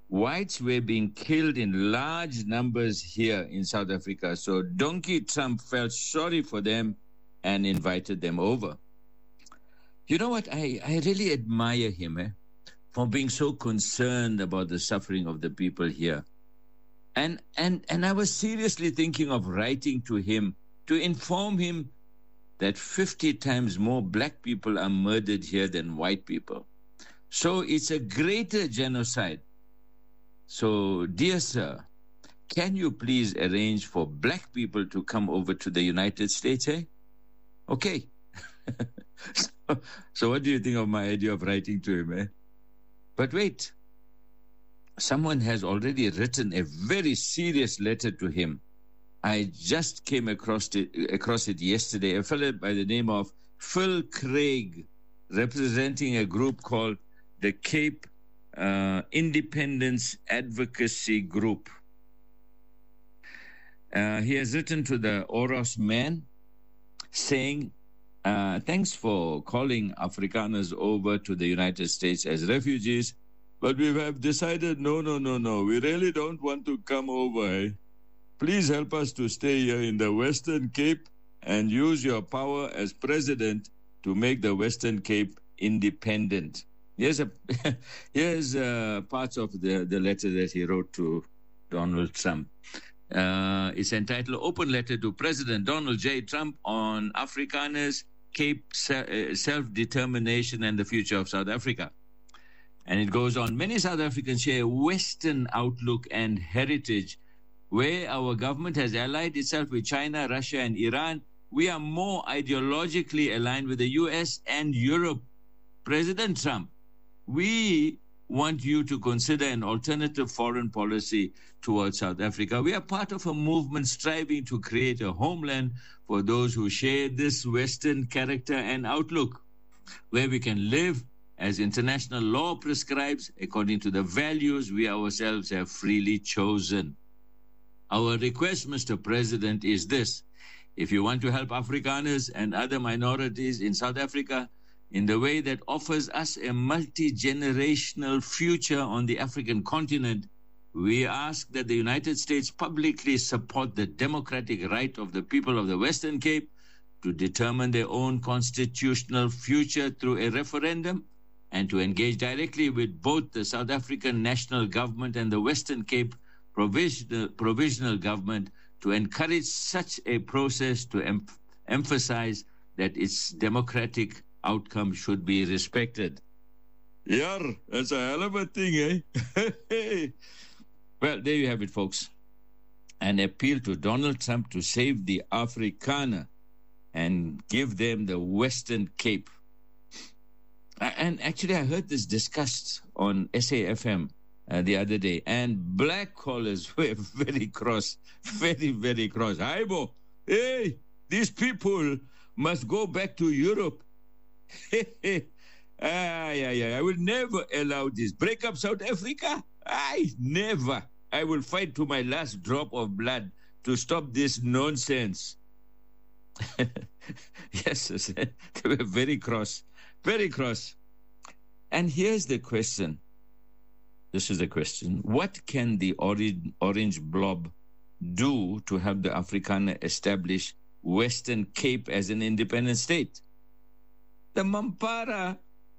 whites were being killed in large numbers here in South Africa. So Donkey Trump felt sorry for them and invited them over. You know what? I really admire him for being so concerned about the suffering of the people here. And I was seriously thinking of writing to him to inform him that 50 times more black people are murdered here than white people. So it's a greater genocide. So, dear sir, can you please arrange for black people to come over to the United States, Okay. So what do you think of my idea of writing to him, But wait, someone has already written a very serious letter to him. I just came across it yesterday. A fellow by the name of Phil Craig, representing a group called the Cape Independence Advocacy Group. He has written to the Oros man saying, thanks for calling Afrikaners over to the United States as refugees, but we have decided no. We really don't want to come over. Please help us to stay here in the Western Cape and use your power as president to make the Western Cape independent. Here's parts of the letter that he wrote to Donald Trump. It's entitled Open Letter to President Donald J. Trump on Afrikaners, Cape Self-Determination and the Future of South Africa. And it goes on, many South Africans share a Western outlook and heritage where our government has allied itself with China, Russia, and Iran. We are more ideologically aligned with the US and Europe. President Trump, we want you to consider an alternative foreign policy towards South Africa. We are part of a movement striving to create a homeland for those who share this Western character and outlook, where we can live as international law prescribes according to the values we ourselves have freely chosen. Our request, Mr. President, is this. If you want to help Afrikaners and other minorities in South Africa in the way that offers us a multi-generational future on the African continent, we ask that the United States publicly support the democratic right of the people of the Western Cape to determine their own constitutional future through a referendum and to engage directly with both the South African national government and the Western Cape provisional government to encourage such a process, to emphasize that its democratic outcome should be respected. Yeah, that's a hell of a thing, Well, there you have it, folks. An appeal to Donald Trump to save the Afrikaner and give them the Western Cape. And actually, I heard this discussed on SAFM the other day, and black callers were very cross, very, very cross. Aibo, hey, these people must go back to Europe. I will never allow this. Break up South Africa? Never. I will fight to my last drop of blood to stop this nonsense. Yes, they were very cross, very cross. And here's the question. This is the question. What can the orange blob do to help the Afrikaner establish Western Cape as an independent state? The Mampara,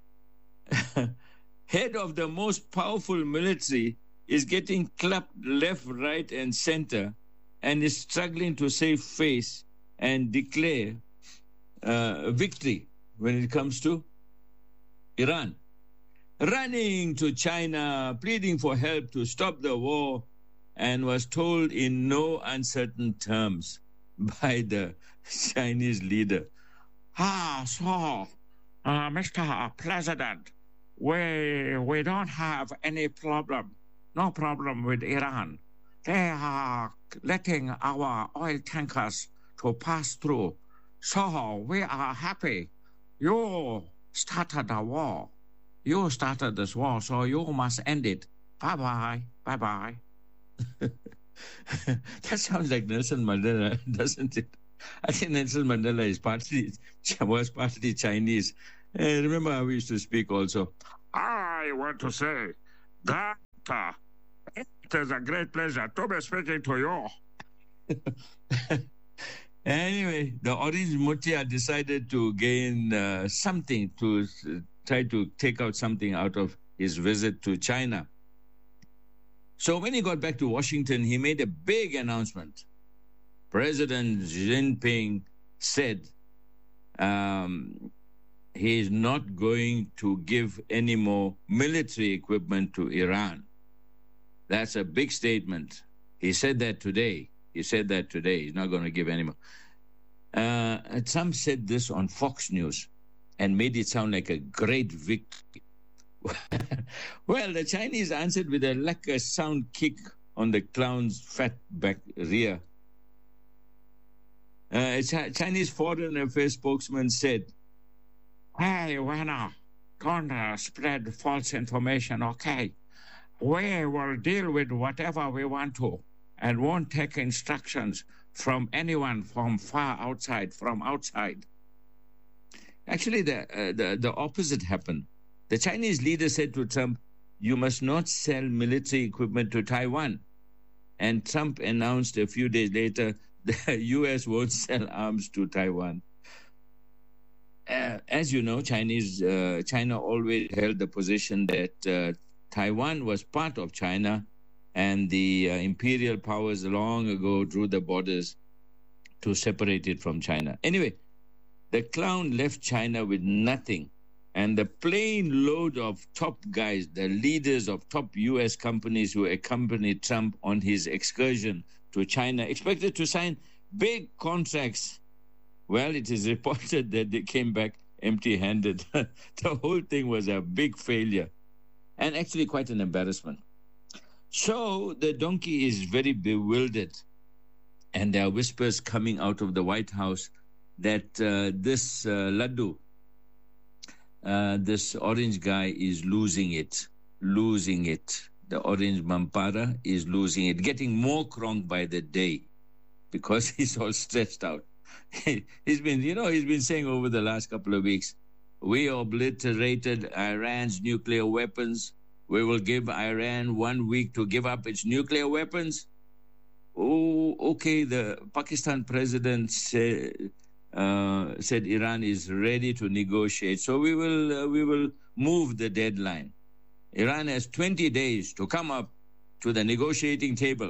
head of the most powerful military, is getting clapped left, right, and center and is struggling to save face and declare victory when it comes to Iran. Running to China, pleading for help to stop the war, and was told in no uncertain terms by the Chinese leader, Mr. President, we don't have any problem, no problem with Iran. They are letting our oil tankers to pass through. So we are happy. You started the war. You started this war, so you must end it. Bye-bye. Bye-bye. That sounds like Nelson Mandela, doesn't it? I think Nelson Mandela was partly Chinese. Remember how we used to speak also? I want to say that It is a great pleasure to be speaking to you. Anyway, the Orange Mutia decided to gain something, to try to take out something out of his visit to China. So when he got back to Washington, he made a big announcement. President Xi Jinping said he is not going to give any more military equipment to Iran. That's a big statement. He said that today. He's not going to give any more. Trump said this on Fox News and made it sound like a great victory. Well, the Chinese answered with a sound kick on the clown's fat back rear. A Chinese Foreign Affairs spokesman said, "Hey, Werner, don't spread false information, okay? We will deal with whatever we want to and won't take instructions from anyone from far outside, from outside." Actually, the opposite happened. The Chinese leader said to Trump, "You must not sell military equipment to Taiwan." And Trump announced a few days later, the U.S. won't sell arms to Taiwan. As you know, China always held the position that Taiwan was part of China, and the imperial powers long ago drew the borders to separate it from China. Anyway, the clown left China with nothing, and the plane load of top guys, the leaders of top U.S. companies who accompanied Trump on his excursion to China, expected to sign big contracts. Well, it is reported that they came back empty-handed. The whole thing was a big failure and actually quite an embarrassment. So the donkey is very bewildered, and there are whispers coming out of the White House that this Laddu, this orange guy is losing it. The orange Mampara is losing it, getting more crunk by the day because he's all stretched out. He's been saying over the last couple of weeks, we obliterated Iran's nuclear weapons. We will give Iran 1 week to give up its nuclear weapons. Oh, okay. The Pakistan president said Iran is ready to negotiate. So we will move the deadline. Iran has 20 days to come up to the negotiating table.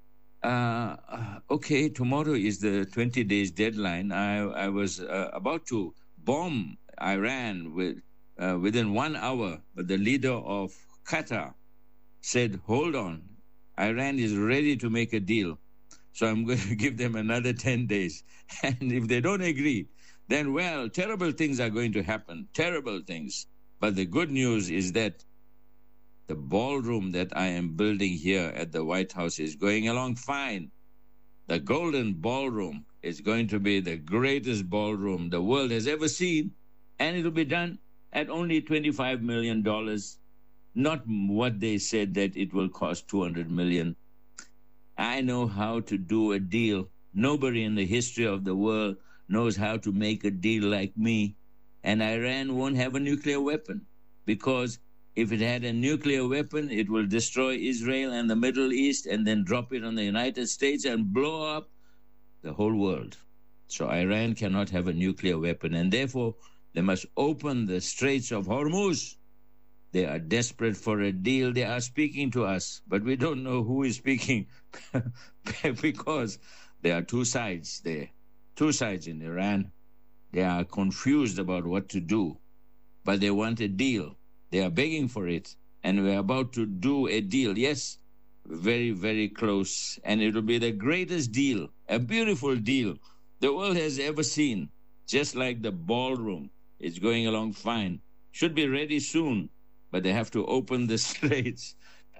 Okay, tomorrow is the 20 days deadline. I was about to bomb Iran within 1 hour, but the leader of Qatar said, hold on, Iran is ready to make a deal. So I'm going to give them another 10 days. And if they don't agree, then, well, terrible things are going to happen, terrible things. But the good news is that the ballroom that I am building here at the White House is going along fine. The Golden Ballroom is going to be the greatest ballroom the world has ever seen, and it'll be done at only $25 million, not what they said that it will cost $200 million. I know how to do a deal. Nobody in the history of the world knows how to make a deal like me, and Iran won't have a nuclear weapon, because if it had a nuclear weapon, it will destroy Israel and the Middle East and then drop it on the United States and blow up the whole world. So Iran cannot have a nuclear weapon, and therefore they must open the Straits of Hormuz. They are desperate for a deal. They are speaking to us, but we don't know who is speaking because there are two sides there. Two sides in Iran. They are confused about what to do, but they want a deal. They are begging for it, and we're about to do a deal. Yes, very, very close, and it will be the greatest deal, a beautiful deal the world has ever seen, just like the ballroom. It's going along fine. Should be ready soon, but they have to open the straits.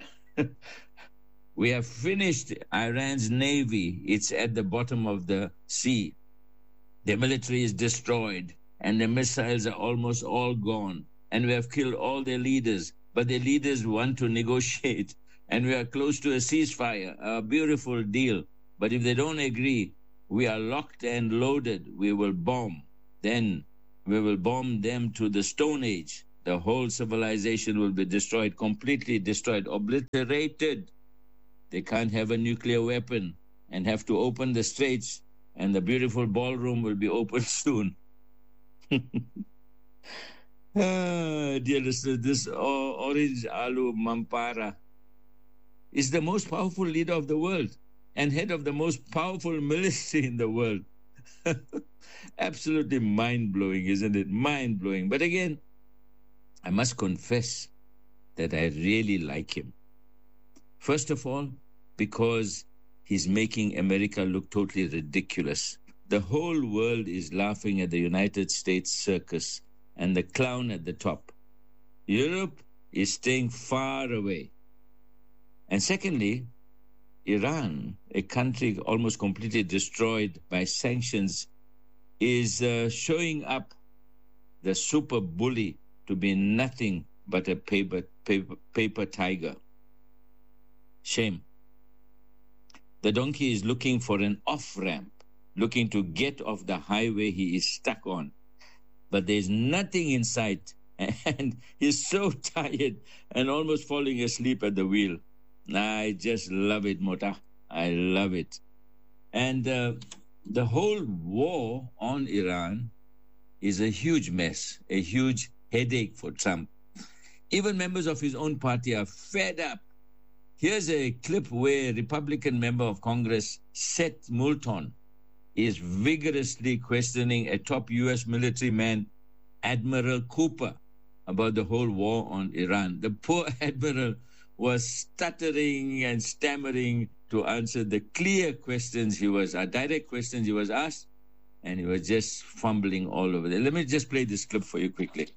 We have finished Iran's navy. It's at the bottom of the sea. The military is destroyed, and the missiles are almost all gone. And we have killed all their leaders, but their leaders want to negotiate. And we are close to a ceasefire, a beautiful deal. But if they don't agree, we are locked and loaded. We will bomb. Then we will bomb them to the Stone Age. The whole civilization will be destroyed, completely destroyed, obliterated. they can't have a nuclear weapon and have to open the straits, and the beautiful ballroom will be open soon. Dear listeners, this Orange Alu Mampara is the most powerful leader of the world and head of the most powerful military in the world. Absolutely mind-blowing, isn't it? Mind-blowing. But again, I must confess that I really like him. First of all, because he's making America look totally ridiculous. The whole world is laughing at the United States circus and the clown at the top. Europe is staying far away. And secondly, Iran, a country almost completely destroyed by sanctions, is showing up the super bully to be nothing but a paper tiger. Shame. The donkey is looking for an off-ramp, looking to get off the highway he is stuck on. But there's nothing in sight, and he's so tired and almost falling asleep at the wheel. I just love it, Mota. I love it. And the whole war on Iran is a huge mess, a huge headache for Trump. Even members of his own party are fed up. Here's a clip where Republican member of Congress, Seth Moulton, is vigorously questioning a top U.S. military man, Admiral Cooper, about the whole war on Iran. The poor admiral was stuttering and stammering to answer the clear questions direct questions he was asked, and he was just fumbling all over there. Let me just play this clip for you quickly.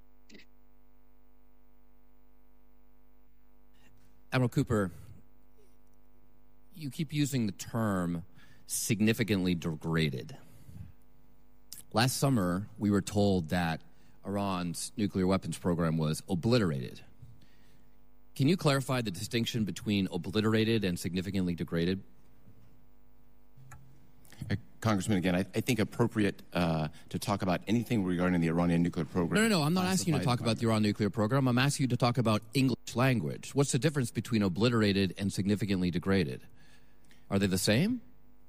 Admiral Cooper, you keep using the term significantly degraded. Last summer, we were told that Iran's nuclear weapons program was obliterated. Can you clarify the distinction between obliterated and significantly degraded? Congressman, again, I think appropriate to talk about anything regarding the Iranian nuclear program. No. I'm not asking you to talk about the Iran nuclear program. I'm asking you to talk about English language. What's the difference between obliterated and significantly degraded? Are they the same?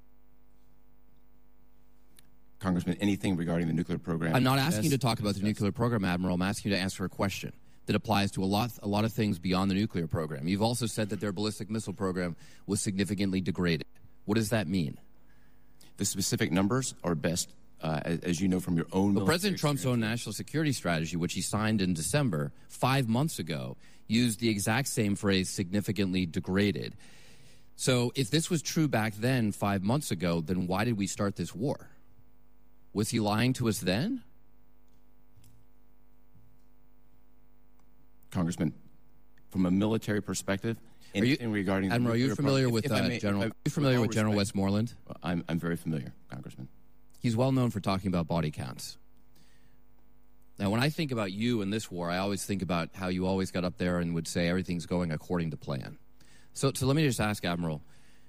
Congressman, anything regarding the nuclear program. I'm not asking you to talk about the nuclear program, Admiral. I'm asking you to answer a question that applies to a lot of things beyond the nuclear program. You've also said that their ballistic missile program was significantly degraded. What does that mean? The specific numbers are best, as you know from your own. Well, President Trump's own national security strategy, which he signed in December, 5 months ago, used the exact same phrase, significantly degraded. So if this was true back then, 5 months ago, then why did we start this war? Was he lying to us then? Congressman, from a military perspective, anything regarding the Admiral, are you familiar with General Westmoreland? I'm very familiar, Congressman. He's well known for talking about body counts. Now, when I think about you in this war, I always think about how you always got up there and would say everything's going according to plan. So let me just ask, Admiral,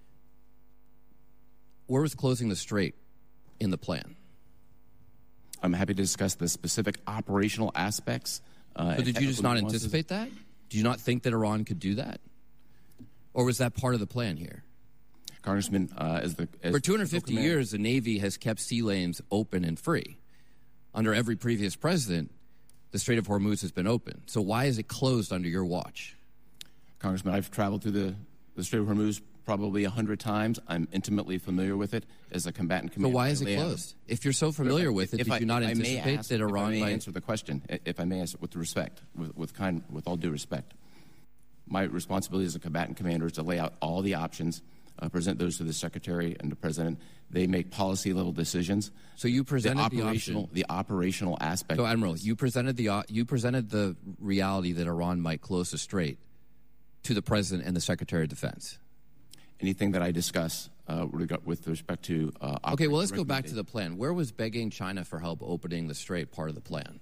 where was closing the strait in the plan? I'm happy to discuss the specific operational aspects. So did you just not anticipate that? Did you not think that Iran could do that? Or was that part of the plan here? Congressman, for 250 years, the Navy has kept sea lanes open and free. Under every previous president, the Strait of Hormuz has been open. So why is it closed under your watch? Congressman, I've traveled through the Strait of Hormuz probably 100 times. I'm intimately familiar with it as a combatant commander. So why is it closed? If you're so familiar with it, did you not anticipate that Iran might answer the question? If I may answer with respect, with all due respect. My responsibility as a combatant commander is to lay out all the options, present those to the Secretary and the President. They make policy-level decisions. So you presented the operational aspect. So, Admiral, you presented the reality that Iran might close the strait to the President and the Secretary of Defense. Anything that I discuss with respect to okay, well, let's go back to the plan. Where was begging China for help opening the strait part of the plan?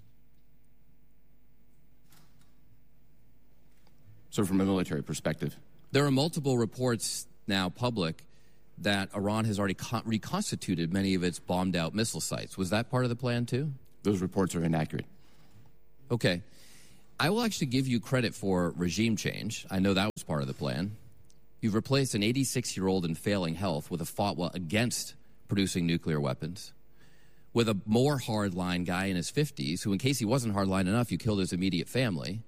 So from a military perspective, there are multiple reports now public that Iran has already reconstituted many of its bombed-out missile sites. Was that part of the plan, too? Those reports are inaccurate. Okay. I will actually give you credit for regime change. I know that was part of the plan. You've replaced an 86-year-old in failing health with a fatwa against producing nuclear weapons, with a more hardline guy in his 50s who, in case he wasn't hardline enough, you killed his immediate family.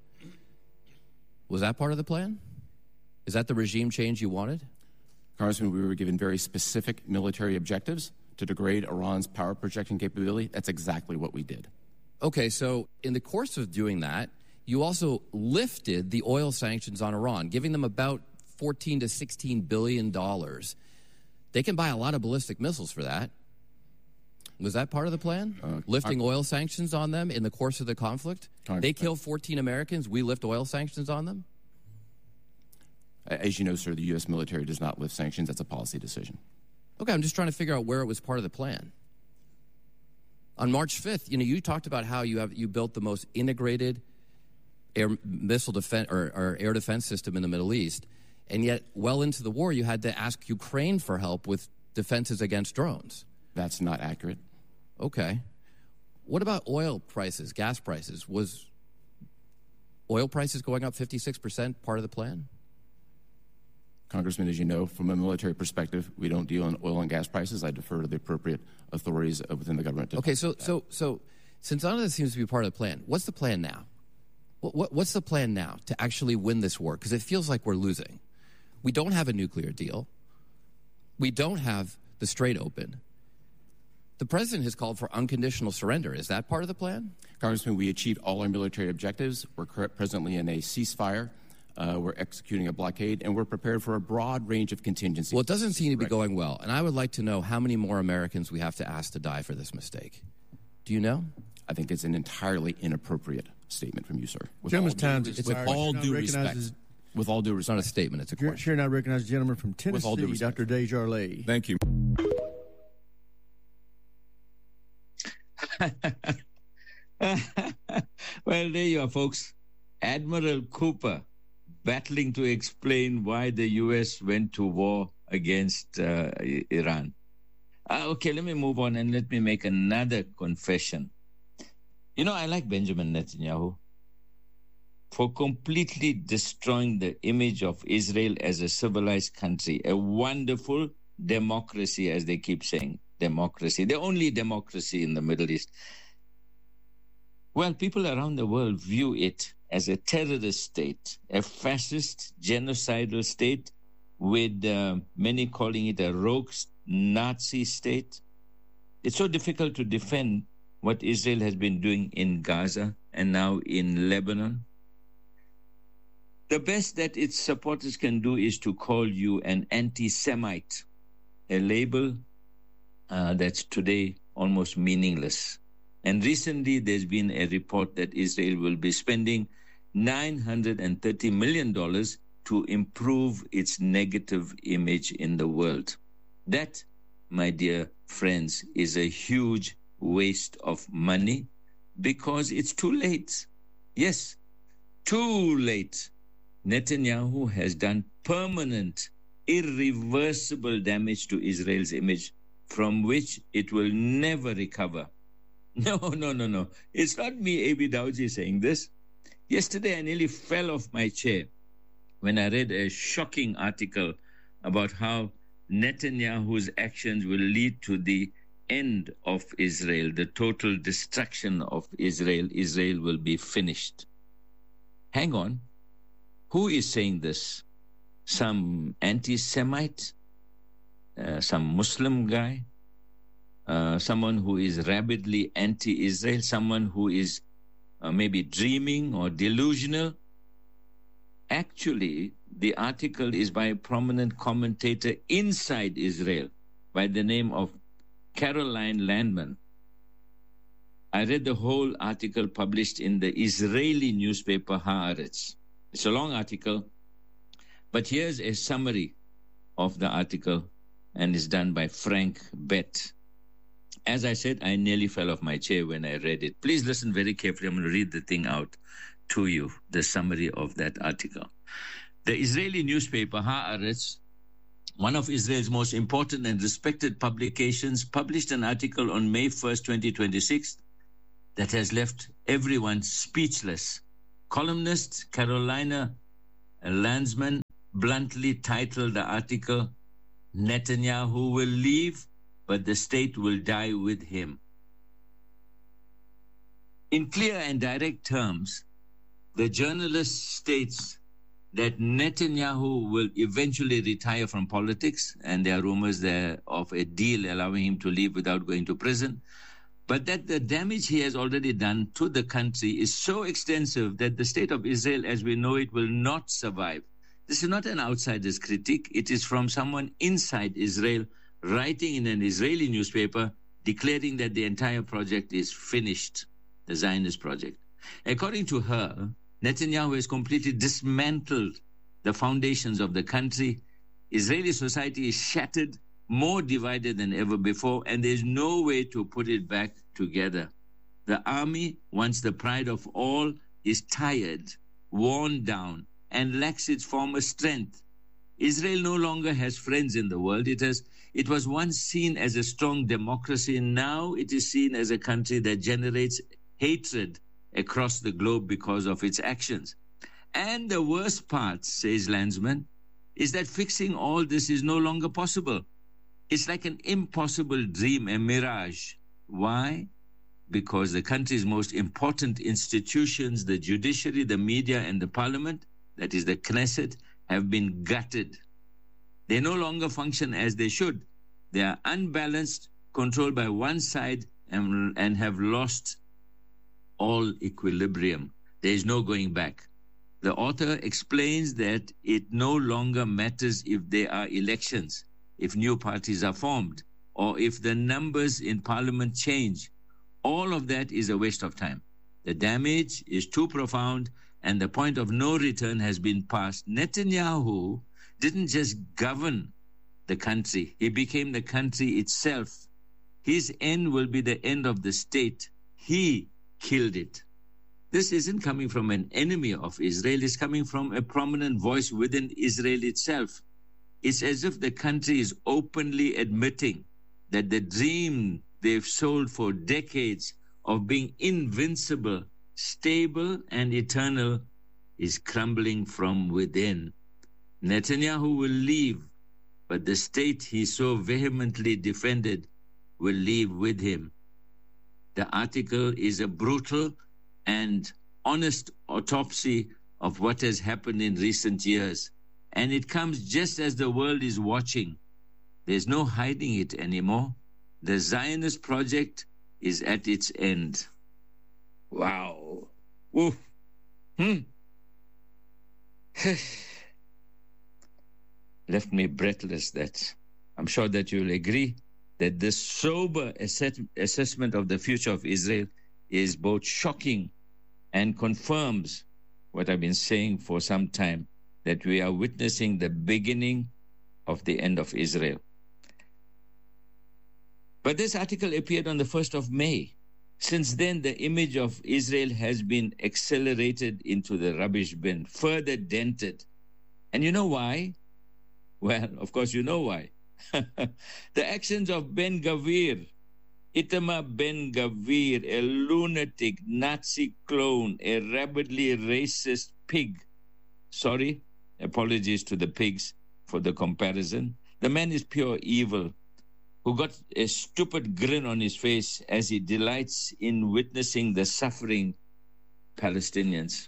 Was that part of the plan? Is that the regime change you wanted? Congressman, we were given very specific military objectives to degrade Iran's power projection capability. That's exactly what we did. Okay, so in the course of doing that, you also lifted the oil sanctions on Iran, giving them about $14 to $16 billion. They can buy a lot of ballistic missiles for that. Was that part of the plan? Lifting oil sanctions on them in the course of the conflict? They kill 14 Americans, we lift oil sanctions on them? As you know, sir, the U.S. military does not lift sanctions. That's a policy decision. Okay, I'm just trying to figure out where it was part of the plan. On March 5th, you talked about how you built the most integrated air missile defense or air defense system in the Middle East, and yet well into the war you had to ask Ukraine for help with defenses against drones. That's not accurate. Okay. What about oil prices, gas prices? Was oil prices going up 56% part of the plan? Congressman, as you know, from a military perspective, we don't deal in oil and gas prices. I defer to the appropriate authorities within the government. Okay, so since none of this seems to be part of the plan, what's the plan now? What's the plan now to actually win this war? Because it feels like we're losing. We don't have a nuclear deal. We don't have the Strait open. The president has called for unconditional surrender. Is that part of the plan? Congressman, we achieved all our military objectives. We're presently in a ceasefire. We're executing a blockade, and we're prepared for a broad range of contingencies. Well, it doesn't seem to be going well, and I would like to know how many more Americans we have to ask to die for this mistake. Do you know? I think it's an entirely inappropriate statement from you, sir. Gentleman's time is with all due respect. With all due respect. It's not a statement, it's a question. Chair now recognizes the gentleman from Tennessee, Dr. Desjardins. Thank you. Well, there you are, folks. Admiral Cooper battling to explain why the U.S. went to war against Iran. Okay, let me move on and let me make another confession. I like Benjamin Netanyahu for completely destroying the image of Israel as a civilized country, a wonderful democracy, as they keep saying, democracy, the only democracy in the Middle East. Well, people around the world view it as a terrorist state, a fascist, genocidal state, with many calling it a rogue Nazi state. It's so difficult to defend what Israel has been doing in Gaza and now in Lebanon. The best that its supporters can do is to call you an anti-Semite, a label that's today almost meaningless. And recently there's been a report that Israel will be spending $930 million to improve its negative image in the world. That, my dear friends, is a huge waste of money because it's too late. Yes, too late. Netanyahu has done permanent, irreversible damage to Israel's image from which it will never recover. No. It's not me, A.B. Dowji, saying this. Yesterday, I nearly fell off my chair when I read a shocking article about how Netanyahu's actions will lead to the end of Israel, the total destruction of Israel. Israel will be finished. Hang on. Who is saying this? Some anti-Semite? Some Muslim guy? Someone who is rabidly anti-Israel? Someone who is maybe dreaming or delusional? Actually, the article is by a prominent commentator inside Israel by the name of Caroline Landman. I read the whole article published in the Israeli newspaper Haaretz. It's a long article, but here's a summary of the article, and it's done by Frank Bett. As I said, I nearly fell off my chair when I read it. Please listen very carefully. I'm going to read the thing out to you, the summary of that article. The Israeli newspaper Haaretz, one of Israel's most important and respected publications, published an article on May 1st, 2026 that has left everyone speechless. Columnist Carolina Landsman bluntly titled the article, "Netanyahu will leave, but the state will die with him." In clear and direct terms, the journalist states that Netanyahu will eventually retire from politics, and there are rumors there of a deal allowing him to leave without going to prison, but that the damage he has already done to the country is so extensive that the state of Israel as we know it will not survive. This is not an outsider's critique. It is from someone inside Israel writing in an Israeli newspaper declaring that the entire project is finished, the Zionist project. According to her, Netanyahu has completely dismantled the foundations of the country. Israeli society is shattered, more divided than ever before, and there's no way to put it back together. The army, once the pride of all, is tired, worn down, and lacks its former strength. Israel no longer has friends in the world. It was once seen as a strong democracy. Now it is seen as a country that generates hatred across the globe because of its actions. And the worst part, says Landsman, is that fixing all this is no longer possible. It's like an impossible dream, a mirage. Why? Because the country's most important institutions, the judiciary, the media, and the parliament, that is the Knesset, have been gutted. They no longer function as they should. They are unbalanced, controlled by one side, and have lost all equilibrium. There is no going back. The author explains that it no longer matters if there are elections, if new parties are formed, or if the numbers in parliament change. All of that is a waste of time. The damage is too profound, and the point of no return has been passed. Netanyahu didn't just govern the country. He became the country itself. His end will be the end of the state. He killed it. This isn't coming from an enemy of Israel. It's coming from a prominent voice within Israel itself. It's as if the country is openly admitting that the dream they've sold for decades of being invincible, stable, and eternal is crumbling from within. Netanyahu will leave, but the state he so vehemently defended will leave with him. The article is a brutal and honest autopsy of what has happened in recent years. And it comes just as the world is watching. There's no hiding it anymore. The Zionist project is at its end. Wow. Oof. Left me breathless. That I'm sure that you'll agree that this sober assessment of the future of Israel is both shocking and confirms what I've been saying for some time, that we are witnessing the beginning of the end of Israel. But this article appeared on the 1st of May. Since then, the image of Israel has been accelerated into the rubbish bin, further dented. And you know why? Well, of course you know why. The actions of Ben-Gvir, Itamar Ben-Gvir, a lunatic Nazi clone, a rabidly racist pig. Sorry, apologies to the pigs for the comparison. The man is pure evil, who got a stupid grin on his face as he delights in witnessing the suffering Palestinians.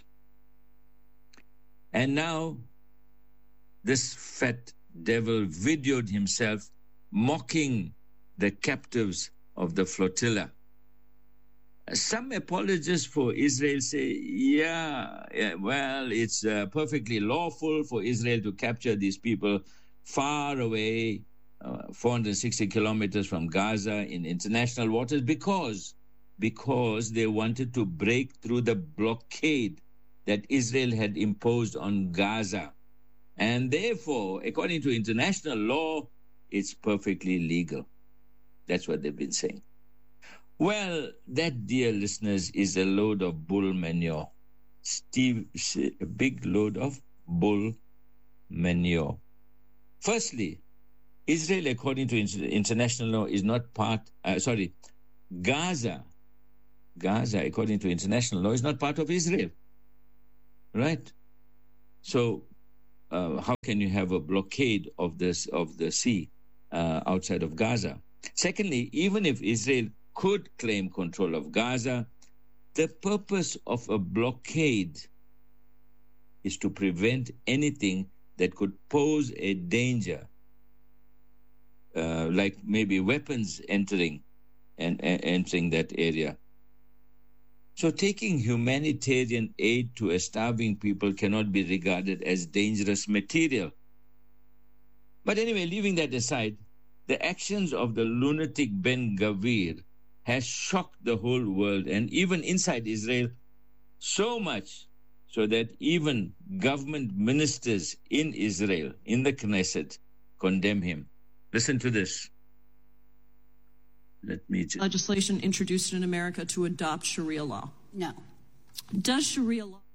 And now, this fat devil videoed himself mocking the captives of the flotilla. Some apologists for Israel say, well, it's perfectly lawful for Israel to capture these people far away, 460 kilometers from Gaza in international waters because they wanted to break through the blockade that Israel had imposed on Gaza. And therefore, according to international law, it's perfectly legal. That's what they've been saying. Well, that, dear listeners, is a load of bull manure. A big load of bull manure. Firstly, Israel, according to international law, is not part... Gaza, according to international law, is not part of Israel. Right? So, how can you have a blockade of the sea outside of Gaza? Secondly, even if Israel could claim control of Gaza, the purpose of a blockade is to prevent anything that could pose a danger, like maybe weapons entering that area. So taking humanitarian aid to a starving people cannot be regarded as dangerous material. But anyway, leaving that aside, the actions of the lunatic Ben-Gvir has shocked the whole world and even inside Israel so much so that even government ministers in Israel, in the Knesset, condemn him. Listen to this. Legislation introduced in America to adopt Sharia law. No. Does Sharia law...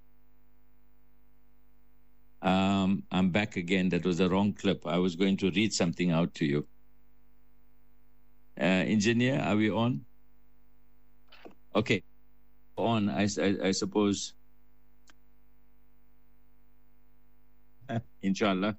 I'm back again. That was the wrong clip. I was going to read something out to you. Engineer, are we on? Okay. On, I suppose. Inshallah.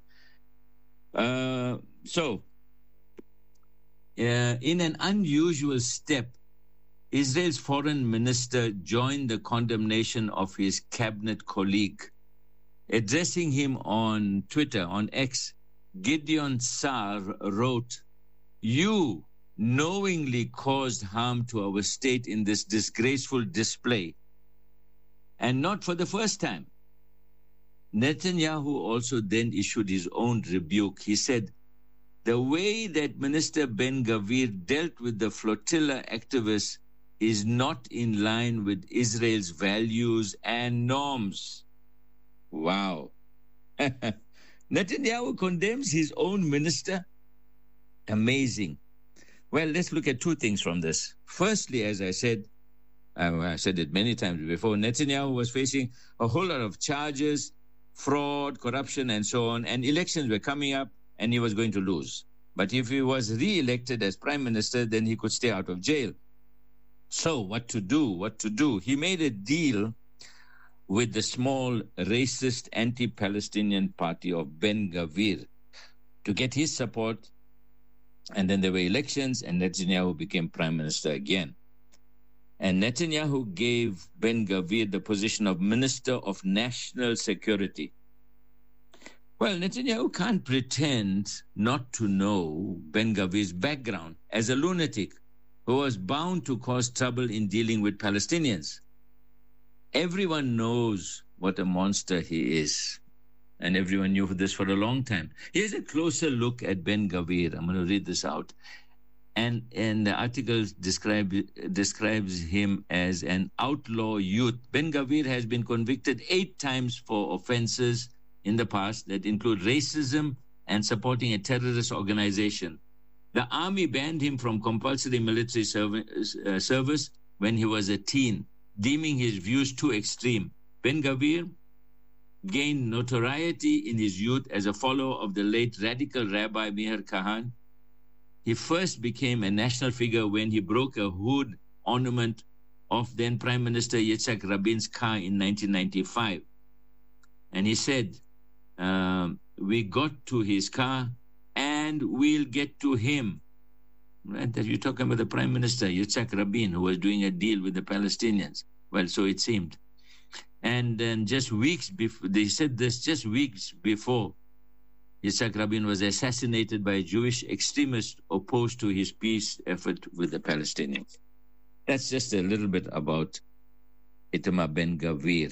In an unusual step, Israel's foreign minister joined the condemnation of his cabinet colleague. Addressing him on Twitter, on X, Gideon Sa'ar wrote, "You knowingly caused harm to our state in this disgraceful display, and not for the first time." Netanyahu also then issued his own rebuke. He said, "The way that Minister Ben-Gvir dealt with the flotilla activists is not in line with Israel's values and norms." Wow. Netanyahu condemns his own minister? Amazing. Well, let's look at two things from this. Firstly, as I said it many times before, Netanyahu was facing a whole lot of charges, fraud, corruption, and so on, and elections were coming up, and he was going to lose. But if he was re-elected as prime minister, then he could stay out of jail. So what to do? He made a deal with the small racist anti-Palestinian party of Ben-Gvir to get his support. And then there were elections, and Netanyahu became prime minister again. And Netanyahu gave Ben-Gvir the position of Minister of National Security. Well, Netanyahu can't pretend not to know Ben-Gvir's background as a lunatic who was bound to cause trouble in dealing with Palestinians. Everyone knows what a monster he is, and everyone knew this for a long time. Here's a closer look at Ben-Gvir. I'm going to read this out. And the article describes him as an outlaw youth. Ben-Gvir has been convicted 8 times for offenses in the past that include racism and supporting a terrorist organization. The army banned him from compulsory military service when he was a teen, deeming his views too extreme. Ben-Gvir gained notoriety in his youth as a follower of the late radical Rabbi Meir Kahane. He first became a national figure when he broke a hood ornament of then Prime Minister Yitzhak Rabin's car in 1995. And he said, "We got to his car and we'll get to him." Right? That you're talking about the Prime Minister, Yitzhak Rabin, who was doing a deal with the Palestinians. Well, so it seemed. And then just weeks before, they said this just weeks before, Yitzhak Rabin was assassinated by a Jewish extremist opposed to his peace effort with the Palestinians. That's just a little bit about Itamar Ben-Gvir.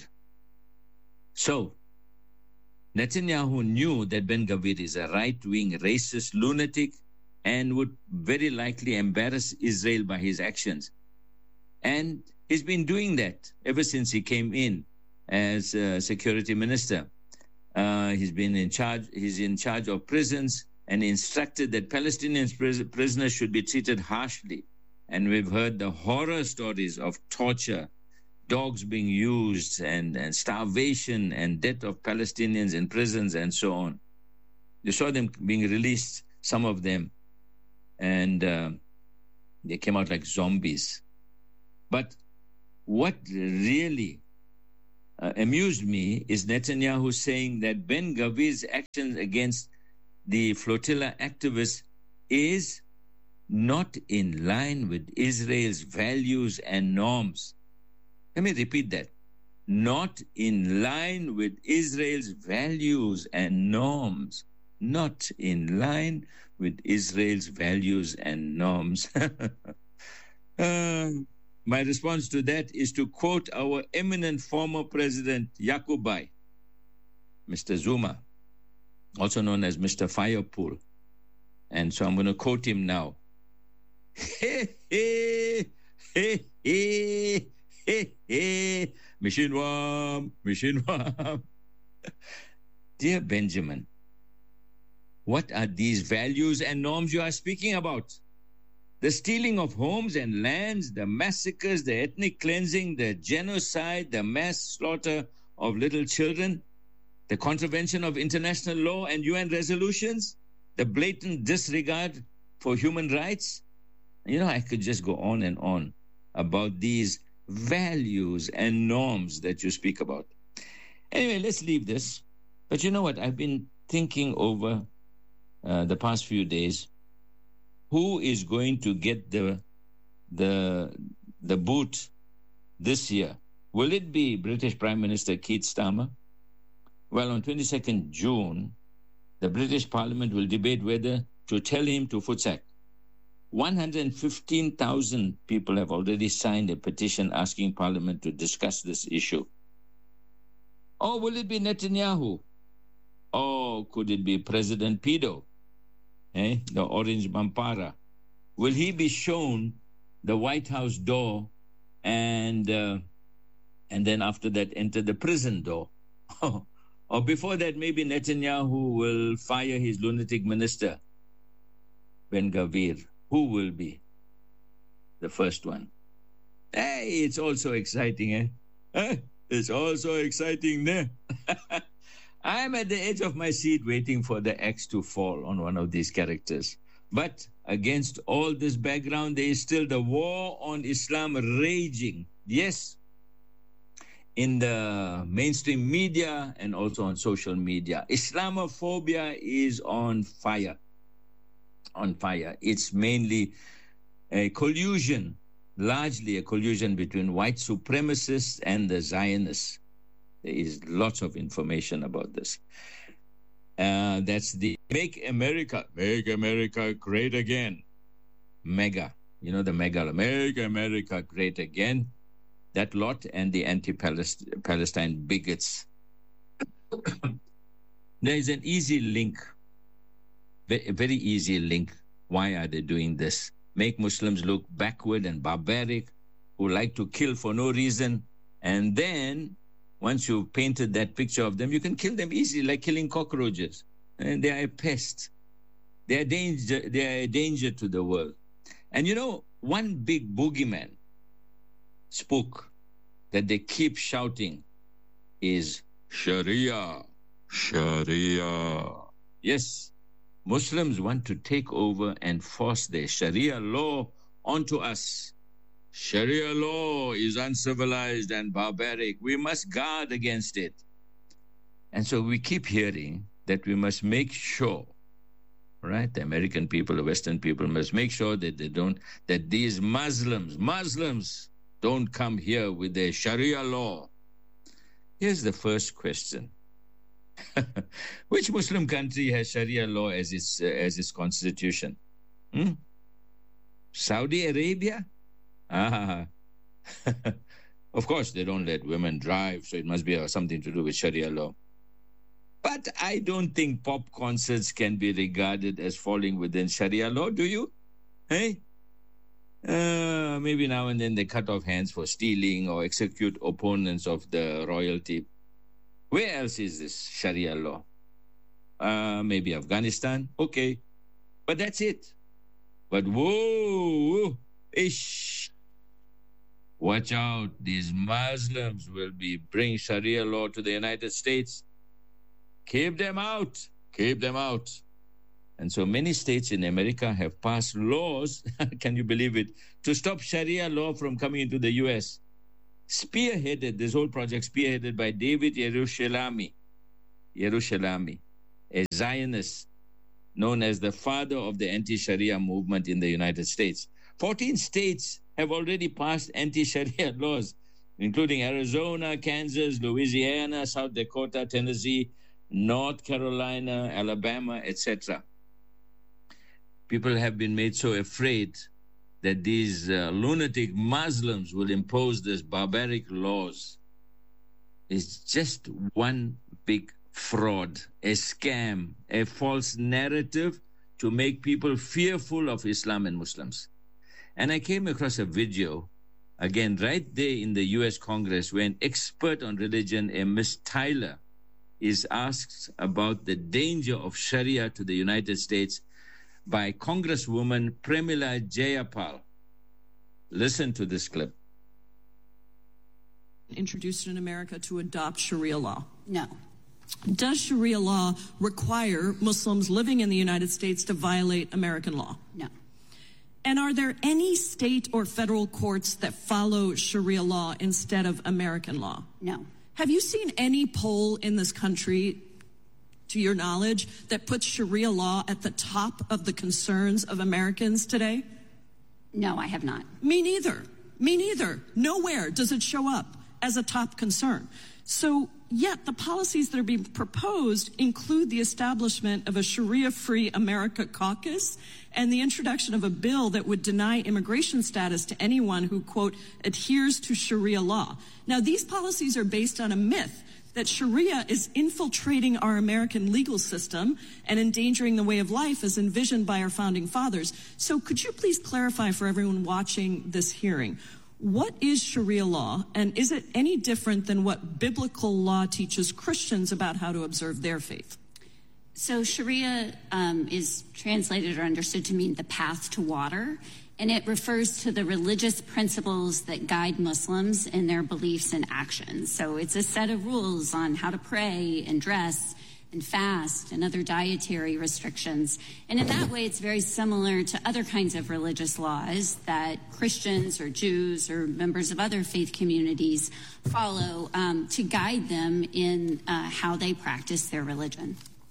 So, Netanyahu knew that Ben-Gvir is a right-wing racist lunatic and would very likely embarrass Israel by his actions. And he's been doing that ever since he came in as security minister. He's in charge of prisons and instructed that Palestinian prisoners should be treated harshly. And we've heard the horror stories of torture, dogs being used, and starvation and death of Palestinians in prisons and so on. You saw them being released, some of them, and they came out like zombies. But what really amused me is Netanyahu saying that Ben-Gvir's actions against the flotilla activists is not in line with Israel's values and norms. Let me repeat that. Not in line with Israel's values and norms. Not in line with Israel's values and norms. My response to that is to quote our eminent former president, Yakubai, Mr. Zuma, also known as Mr. Firepool. And so I'm going to quote him now. Mishinwam. Dear Benjamin, what are these values and norms you are speaking about? The stealing of homes and lands, the massacres, the ethnic cleansing, the genocide, the mass slaughter of little children, the contravention of international law and UN resolutions, the blatant disregard for human rights. You know, I could just go on and on about these values and norms that you speak about. Anyway, let's leave this. But you know what? I've been thinking over the past few days, who is going to get the boot this year? Will it be British Prime Minister Keir Starmer? Well, on 22nd June, the British Parliament will debate whether to tell him to footsack. 115,000 people have already signed a petition asking Parliament to discuss this issue. Or will it be Netanyahu? Or could it be President Pedo? The orange Bampara? Will he be shown the White House door and then after that enter the prison door? Or before that, maybe Netanyahu will fire his lunatic minister, Ben-Gvir. Who will be the first one? Hey, it's all so exciting, It's all so exciting, I'm at the edge of my seat waiting for the axe to fall on one of these characters. But against all this background, there is still the war on Islam raging. Yes, in the mainstream media and also on social media. Islamophobia is on fire. On fire. It's mainly a collusion, largely a collusion between white supremacists and the Zionists. There is lots of information about this. That's the Make America Great Again. MEGA. You know the MEGA. Make America Great Again. That lot and the anti-Palestine bigots. There is an easy link. A very easy link. Why are they doing this? Make Muslims look backward and barbaric, who like to kill for no reason. And then, once you've painted that picture of them, you can kill them easily, like killing cockroaches. And they are a pest. They are a danger to the world. And you know, one big boogeyman, spook, that they keep shouting is Sharia. Sharia. Yes. Muslims want to take over and force their Sharia law onto us. Sharia law is uncivilized and barbaric. We must guard against it. And so we keep hearing that we must make sure, right? The American people, the Western people must make sure that these Muslims don't come here with their Sharia law. Here's the first question. Which Muslim country has Sharia law as its constitution? Saudi Arabia? Of course, they don't let women drive, so it must be something to do with Sharia law. But I don't think pop concerts can be regarded as falling within Sharia law, do you? Hey? Maybe now and then they cut off hands for stealing or execute opponents of the royalty. Where else is this Sharia law? Maybe Afghanistan. Okay. But that's it. But whoa, ish. Watch out. These Muslims will bring Sharia law to the United States. Keep them out. Keep them out. And so many states in America have passed laws, can you believe it, to stop Sharia law from coming into the U.S. spearheaded this whole project, spearheaded by David Yerushalmi, a Zionist known as the father of the anti-Sharia movement in the United States. 14 states have already passed anti-Sharia laws, including Arizona, Kansas, Louisiana, South Dakota, Tennessee, North Carolina, Alabama, etc. People have been made so afraid that these lunatic Muslims will impose these barbaric laws. It's just one big fraud, a scam, a false narrative to make people fearful of Islam and Muslims. And I came across a video, again, right there in the U.S. Congress, where an expert on religion, a Miss Tyler, is asked about the danger of Sharia to the United States by Congresswoman Premila Jayapal. Listen to this clip. Introduced in America to adopt Sharia law? No. Does Sharia law require Muslims living in the United States to violate American law? No. And are there any state or federal courts that follow Sharia law instead of American law? No. Have you seen any poll in this country, to your knowledge, that puts Sharia law at the top of the concerns of Americans today? No, I have not. Me neither. Me neither. Nowhere does it show up as a top concern. So, yet the policies that are being proposed include the establishment of a Sharia-free America caucus and the introduction of a bill that would deny immigration status to anyone who, quote, adheres to Sharia law. Now, these policies are based on a myth that Sharia is infiltrating our American legal system and endangering the way of life as envisioned by our founding fathers. So could you please clarify for everyone watching this hearing, what is Sharia law, and is it any different than what biblical law teaches Christians about how to observe their faith? So Sharia is translated or understood to mean the path to water, and it refers to the religious principles that guide Muslims in their beliefs and actions. So it's a set of rules on how to pray and dress and fast and other dietary restrictions. And in that way, it's very similar to other kinds of religious laws that Christians or Jews or members of other faith communities follow to guide them in how they practice their religion.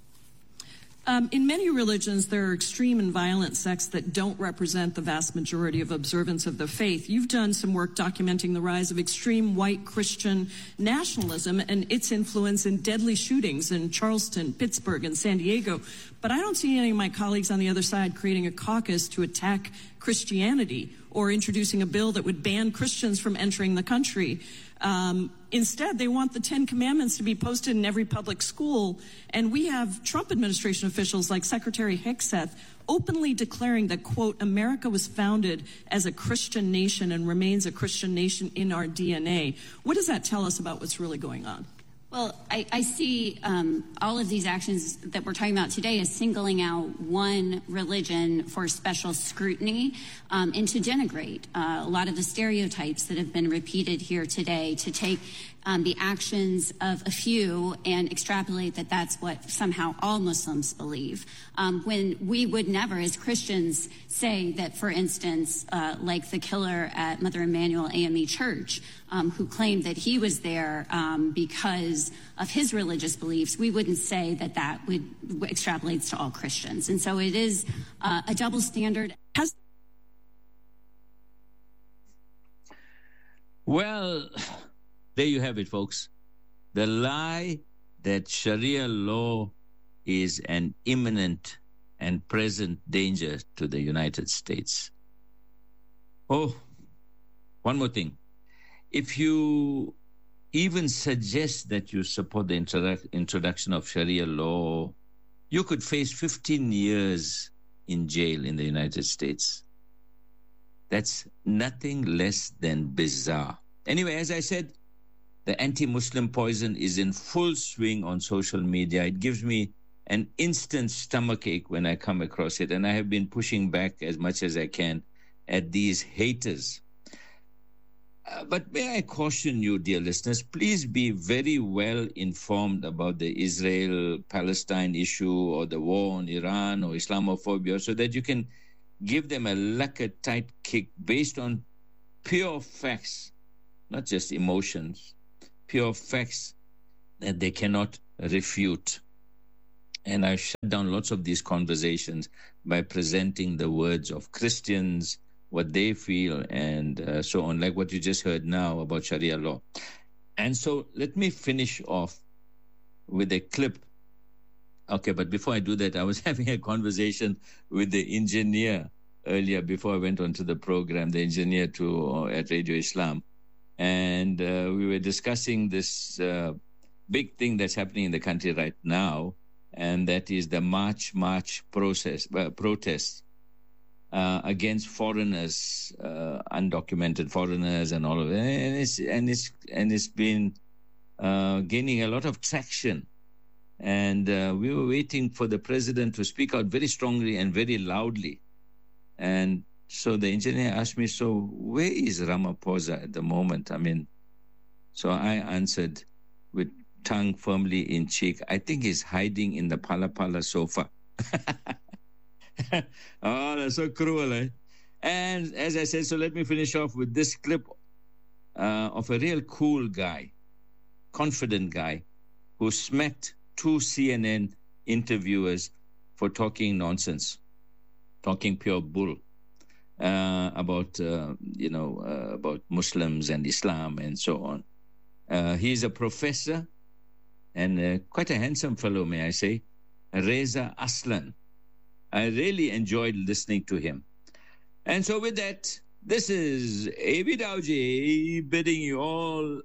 In many religions, there are extreme and violent sects that don't represent the vast majority of observance of the faith. You've done some work documenting the rise of extreme white Christian nationalism and its influence in deadly shootings in Charleston, Pittsburgh, and San Diego. But I don't see any of my colleagues on the other side creating a caucus to attack Christianity or introducing a bill that would ban Christians from entering the country. Instead, they want the 10 Commandments to be posted in every public school. And we have Trump administration officials like Secretary Hegseth openly declaring that, quote, America was founded as a Christian nation and remains a Christian nation in our DNA. What does that tell us about what's really going on? Well, I see all of these actions that we're talking about today as singling out one religion for special scrutiny and to denigrate a lot of the stereotypes that have been repeated here today, to take the actions of a few and extrapolate that that's what somehow all Muslims believe. When we would never, as Christians, say that, for instance, like the killer at Mother Emanuel AME Church, who claimed that he was there because of his religious beliefs, we wouldn't say that that extrapolates to all Christians. And so it is a double standard. Well, there you have it, folks. The lie that Sharia law is an imminent and present danger to the United States. Oh, one more thing. If you even suggest that you support the introduction of Sharia law, you could face 15 years in jail in the United States. That's nothing less than bizarre. Anyway, as I said, the anti-Muslim poison is in full swing on social media. It gives me an instant stomachache when I come across it, and I have been pushing back as much as I can at these haters. But may I caution you, dear listeners, please be very well informed about the Israel-Palestine issue or the war on Iran or Islamophobia so that you can give them a tight kick based on pure facts not just emotions, pure facts that they cannot refute. And I shut down lots of these conversations by presenting the words of Christians, what they feel, and so on, like what you just heard now about Sharia law. And so let me finish off with a clip. Okay, but before I do that, I was having a conversation with the engineer earlier before I went onto the program, the engineer at Radio Islam. And we were discussing this big thing that's happening in the country right now, and that is the March protests against foreigners, undocumented foreigners, and all of that. And it's been gaining a lot of traction. And we were waiting for the president to speak out very strongly and very loudly. And so the engineer asked me, so where is Ramaphosa at the moment? I mean, so I answered with tongue firmly in cheek, I think he's hiding in the Pala Pala sofa. Oh, that's so cruel, eh? And as I said, so let me finish off with this clip of a real cool guy, confident guy, who smacked 2 CNN interviewers for talking nonsense, talking pure bull about Muslims and Islam and so on. He's a professor and quite a handsome fellow, may I say, Reza Aslan. I really enjoyed listening to him. And so with that, this is A.B. Dawji bidding you all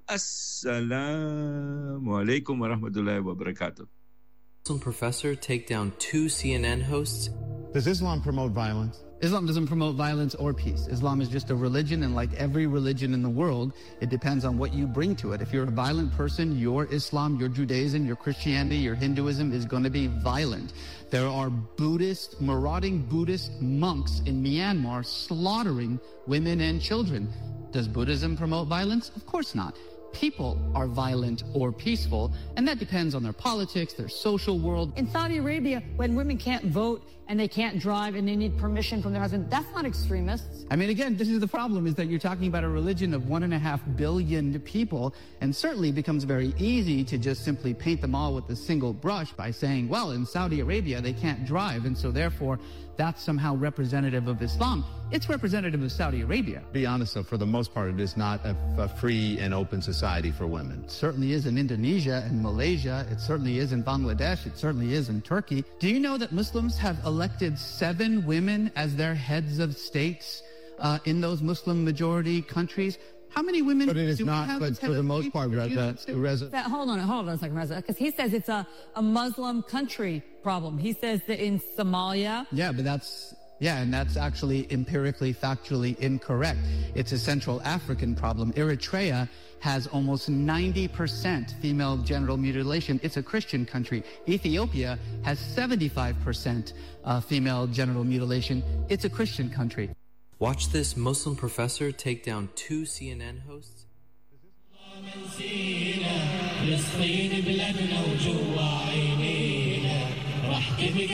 Assalamu alaikum wa rahmatullahi wa barakatuh. Muslim professor take down 2 CNN hosts. Does Islam promote violence? Islam doesn't promote violence or peace. Islam is just a religion, and like every religion in the world, it depends on what you bring to it. If you're a violent person, your Islam, your Judaism, your Christianity, your Hinduism is going to be violent. There are marauding Buddhist monks in Myanmar slaughtering women and children. Does Buddhism promote violence? Of course not. People are violent or peaceful, and that depends on their politics, their social world. In Saudi Arabia, when women can't vote and they can't drive and they need permission from their husband, that's not extremists. I mean, again, this is the problem, is that you're talking about a religion of 1.5 billion people, and certainly it becomes very easy to just simply paint them all with a single brush by saying, well, in Saudi Arabia, they can't drive, and so therefore that's somehow representative of Islam. It's representative of Saudi Arabia. Be honest, though, for the most part, it is not a free and open society for women. It certainly is in Indonesia and Malaysia. It certainly is in Bangladesh. It certainly is in Turkey. Do you know that Muslims have elected 7 women as their heads of states in those Muslim majority countries? How many women? But it is not. But for the most part, Reza. Hold on a second, Reza, because he says it's a Muslim country problem. He says that in Somalia. Yeah, but that's actually empirically, factually incorrect. It's a Central African problem. Eritrea has almost 90% female genital mutilation. It's a Christian country. Ethiopia has 75% female genital mutilation. It's a Christian country. Watch this Muslim professor take down 2 CNN hosts.